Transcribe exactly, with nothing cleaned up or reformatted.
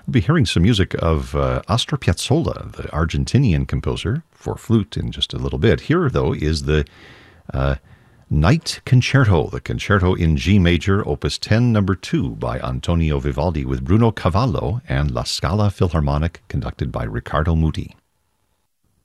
We'll be hearing some music of uh, Astor Piazzolla, the Argentinian composer, for flute in just a little bit. Here, though, is the uh, Night Concerto, the Concerto in G Major, Opus ten, Number two, by Antonio Vivaldi, with Bruno Cavallo and La Scala Philharmonic, conducted by Riccardo Muti.